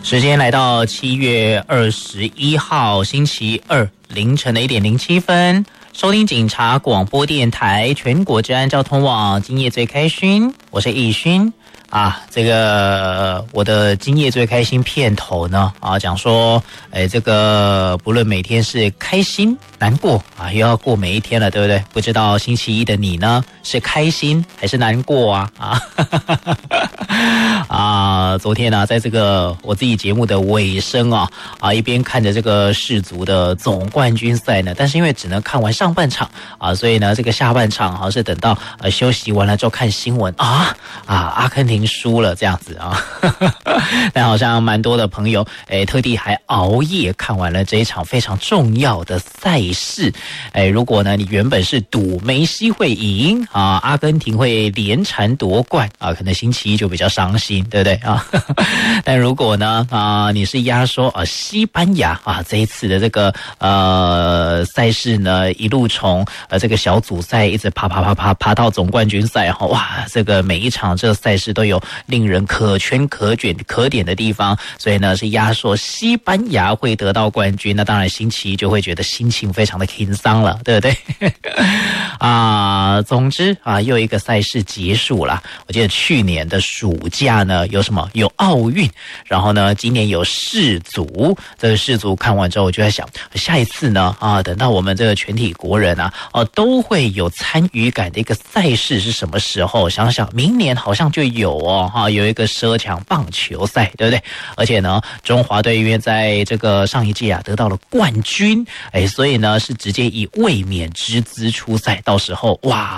时间来到7月21号星期二凌晨的1点07分，收听警察广播电台全国治安交通网，今夜最开心，我是易勋啊。这个我的今夜最开心片头呢讲说，这个不论每天是开心难过啊，又要过每一天了，对不对？不知道星期一的你呢，是开心还是难过昨天呢，在这个我自己节目的尾声一边看着这个世足的总冠军赛呢，但是因为只能看完上半场所以呢，这个下半场是等到休息完了之后看新闻阿根廷输了这样子但好像蛮多的朋友特地还熬夜看完了这一场非常重要的赛事。如果呢你原本是赌梅西会赢阿根廷会连缠夺冠可能星期一就比较伤心，对不对但如果呢你是压说西班牙这一次的这个赛事呢，一路从这个小组赛一直爬到总冠军赛哇，这个每一场这个赛事都有令人可圈可点的地方，所以呢是压说西班牙会得到冠军。那当然星期一就会觉得心情非常的轻松了，对不对总之又一个赛事结束了。我记得去年的暑假呢有什么？有奥运，然后呢今年有世足。这个世足看完之后，我就在想下一次呢等到我们这个全体国人都会有参与感的一个赛事是什么时候？想想明年好像就有有一个10强棒球赛，对不对？而且呢中华队因为在这个上一届得到了冠军，所以呢是直接以卫冕之姿出赛，到时候哇